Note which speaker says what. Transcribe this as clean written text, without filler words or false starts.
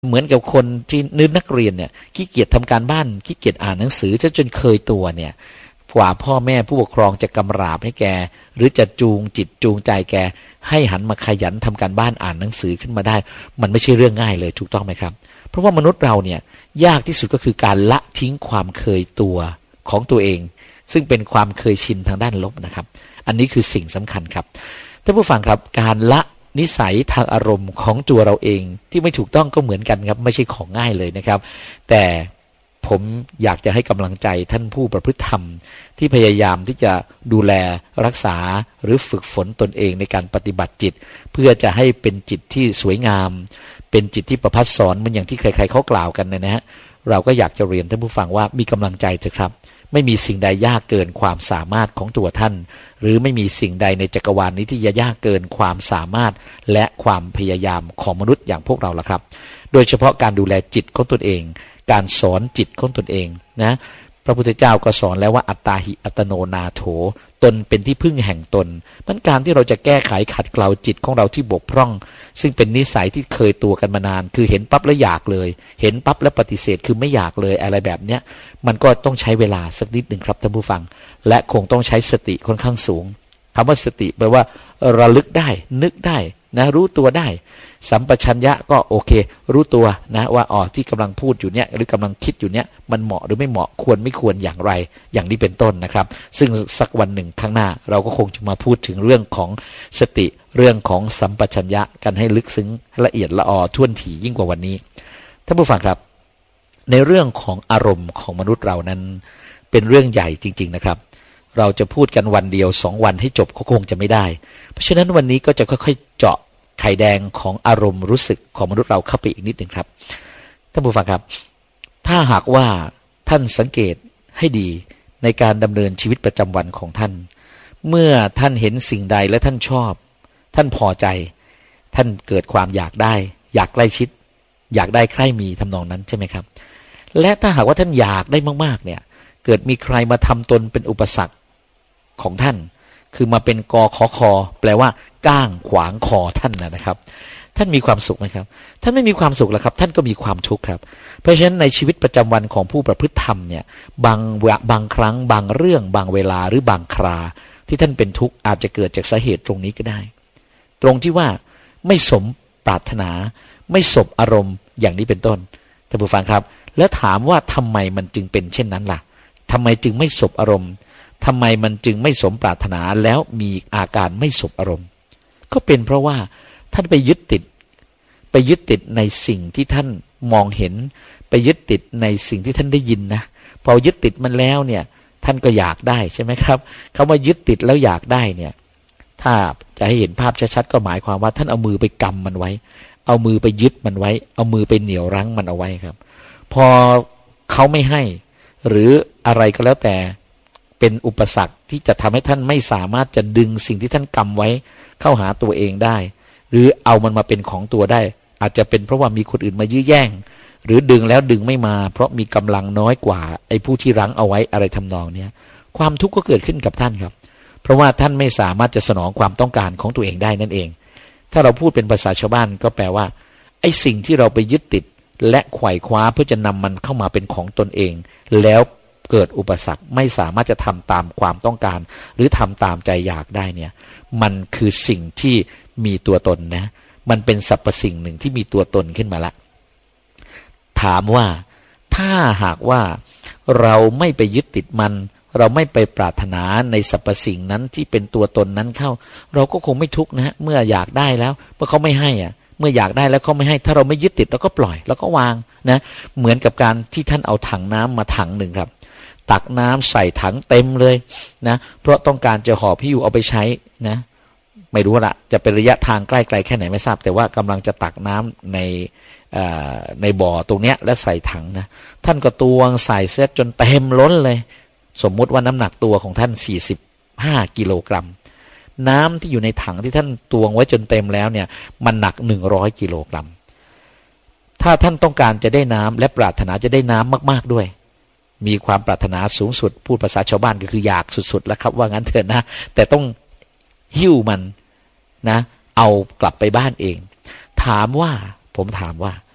Speaker 1: เหมือนกับคนที่นักเรียนเนี่ยขี้เกียจทำการบ้านขี้เกียจอ่านหนังสือจนเคยตัวเนี่ยกว่าพ่อแม่ผู้ปกครองจะกำราบให้แกหรือจะจูงจิตจูงใจแกให้หันมาขยันทำการบ้านอ่านหนังสือขึ้นมาได้มันไม่ใช่เรื่องง่ายเลยถูกต้องไหมครับเพราะว่ามนุษย์เราเนี่ยยากที่สุดก็คือการละทิ้งความเคยตัวของตัวเองซึ่งเป็นความเคยชินทางด้านลบนะครับอันนี้คือสิ่งสำคัญครับท่านผู้ฟังครับการละนิสัยทางอารมณ์ของตัวเราเองที่ไม่ถูกต้องก็เหมือนกันครับไม่ใช่ของง่ายเลยนะครับแต่ผมอยากจะให้กำลังใจท่านผู้ประพฤติธรรมที่พยายามที่จะดูแลรักษาหรือฝึกฝนตนเองในการปฏิบัติจิตเพื่อจะให้เป็นจิตที่สวยงามเป็นจิตที่ประภัสสรเหมือนอย่างที่ใครๆเขากล่าวกันนะฮะเราก็อยากจะเรียนท่านผู้ฟังว่ามีกำลังใจเถอะครับไม่มีสิ่งใดยากเกินความสามารถของตัวท่านหรือไม่มีสิ่งใดในจักรวาลนี้ที่จะยากเกินความสามารถและความพยายามของมนุษย์อย่างพวกเราล่ะครับโดยเฉพาะการดูแลจิตของตนเองการสอนจิตของตนเองนะพระพุทธเจ้าก็สอนแล้วว่าอัตตาหิอัตโนนาโถตนเป็นที่พึ่งแห่งตนมันการที่เราจะแก้ไขขัดเกลาจิตของเราที่บกพร่องซึ่งเป็นนิสัยที่เคยตัวกันมานานคือเห็นปั๊บแล้วอยากเลยเห็นปั๊บแล้วปฏิเสธคือไม่อยากเลยอะไรแบบเนี้ยมันก็ต้องใช้เวลาสักนิดหนึ่งครับท่านผู้ฟังและคงต้องใช้สติค่อนข้างสูงคำว่าสติแปลว่าระลึกได้นึกได้นะรู้ตัวได้สัมปชัญญะก็โอเครู้ตัวนะว่าที่กำลังพูดอยู่เนี้ยหรือกำลังคิดอยู่เนี้ยมันเหมาะหรือไม่เหมาะควรไม่ควรอย่างไรอย่างนี้เป็นต้นนะครับซึ่งสักวันหนึ่งข้างหน้าเราก็คงจะมาพูดถึงเรื่องของสติเรื่องของสัมปชัญญะกันให้ลึกซึ้งละเอียดละออท่วนถี่ยิ่งกว่าวันนี้ท่านผู้ฟังครับในเรื่องของอารมณ์ของมนุษย์เรานั้นเป็นเรื่องใหญ่จริงๆนะครับเราจะพูดกันวันเดียว2 วันให้จบก็คงจะไม่ได้เพราะฉะนั้นวันนี้ก็จะค่อยๆเจาะไข่แดงของอารมณ์รู้สึกของมนุษย์เราเข้าไปอีกนิดหนึ่งครับท่านผู้ฟังครับถ้าหากว่าท่านสังเกตให้ดีในการดำเนินชีวิตประจำวันของท่านเมื่อท่านเห็นสิ่งใดและท่านชอบท่านพอใจท่านเกิดความอยากได้อยากใกล้ชิดอยากได้ใคร่มีทำนองนั้นใช่ไหมครับและถ้าหากว่าท่านอยากได้มากๆเนี่ยเกิดมีใครมาทำตนเป็นอุปสรรคของท่านคือมาเป็นกอขอคอแปลว่าก้างขวางคอท่านนะครับท่านมีความสุขไหมครับท่านไม่มีความสุขแล้วครับท่านก็มีความทุกข์ครับเพราะฉะนั้นในชีวิตประจำวันของผู้ประพฤติธรรมเนี่ยบางครั้งบางเรื่องบางเวลาหรือบางคราที่ท่านเป็นทุกข์อาจจะเกิดจากสาเหตุตรงนี้ก็ได้ตรงที่ว่าไม่สมปรารถนาไม่สบอารมณ์อย่างนี้เป็นต้นท่านผู้ฟังครับแล้วถามว่าทำไมมันจึงเป็นเช่นนั้นล่ะทำไมจึงไม่สบอารมณ์ทำไมมันจึงไม่สมปรารถนาแล้วมีอาการไม่สบอารมณ์ก็เป็นเพราะว่าท่านไปยึดติดในสิ่งที่ท่านมองเห็นไปยึดติดในสิ่งที่ท่านได้ยินนะพอยึดติดมันแล้วเนี่ยท่านก็อยากได้ใช่ไหมครับคำว่ายึดติดแล้วอยากได้เนี่ยถ้าจะให้เห็นภาพชัดๆก็หมายความว่าท่านเอามือไปกำมันไว้เอามือไปยึดมันไว้เอามือไปเหนี่ยวรั้งมันเอาไว้ครับพอเขาไม่ให้หรืออะไรก็แล้วแต่เป็นอุปสรรคที่จะทำให้ท่านไม่สามารถจะดึงสิ่งที่ท่านกำไว้เข้าหาตัวเองได้หรือเอามันมาเป็นของตัวได้อาจจะเป็นเพราะว่ามีคนอื่นมายื้อแย่งหรือดึงแล้วดึงไม่มาเพราะมีกำลังน้อยกว่าไอ้ผู้ที่รั้งเอาไว้อะไรทำนองเนี้ยความทุกข์ก็เกิดขึ้นกับท่านครับเพราะว่าท่านไม่สามารถจะสนองความต้องการของตัวเองได้นั่นเองถ้าเราพูดเป็นภาษาชาวบ้านก็แปลว่าไอ้สิ่งที่เราไปยึดติดและไขว่คว้าเพื่อจะนำมันเข้ามาเป็นของตนเองแล้วเกิดอุปสรรคไม่สามารถจะทำตามความต้องการหรือทำตามใจอยากได้เนี่ยมันคือสิ่งที่มีตัวตนนะมันเป็นสรรพสิ่งหนึ่งที่มีตัวตนขึ้นมาละถามว่าถ้าหากว่าเราไม่ไปยึดติดมันเราไม่ไปปรารถนาในสรรพสิ่งนั้นที่เป็นตัวตนนั้นเข้าเราก็คงไม่ทุกข์นะฮะเมื่ออยากได้แล้วเมื่อเขาไม่ให้เมื่ออยากได้แล้วเขาไม่ให้ถ้าเราไม่ยึดติดเราก็ปล่อยแล้วก็วางนะเหมือนกับการที่ท่านเอาถังน้ำมาถังหนึ่งครับตักน้ำใส่ถังเต็มเลยนะเพราะต้องการจะห่อพิ้วเอาไปใช้นะไม่รู้ละจะเป็นระยะทางใกล้ไกลแค่ไหนไม่ทราบแต่ว่ากำลังจะตักน้ำในบ่อตรงเนี้ยและใส่ถังนะท่านก็ตวงใส่เสร็จจนเต็มล้นเลยสมมุติว่าน้ำหนักตัวของท่าน45 กิโลกรัมน้ำที่อยู่ในถังที่ท่านตวงไว้จนเต็มแล้วเนี่ยมันหนัก100 กิโลกรัมถ้าท่านต้องการจะได้น้ำและปรารถนาจะได้น้ำมากๆด้วยมีความปรารถนาสูงสุดพูดภาษาชาวบ้านก็คืออยากสุดๆแล้วครับว่างั้นเถอะนะแต่ต้องหิ้วมันนะเอากลับไปบ้านเองผมถามว่า